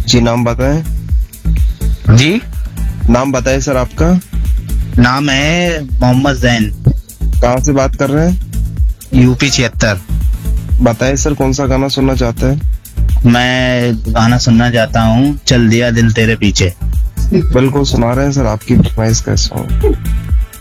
जी नाम बताएं। जी, नाम बताएं सर आपका। नाम है मोहम्मद जैन, कहाँ से बात कर रहे हैं? यूपी 76। बताएं सर कौन सा गाना सुनना चाहते हैं? मैं गाना सुनना चाहता हूँ, चल दिया दिल तेरे पीछे। बिल्कुल सुना रहे हैं सर, आपकी फरमाइश का सॉन्ग।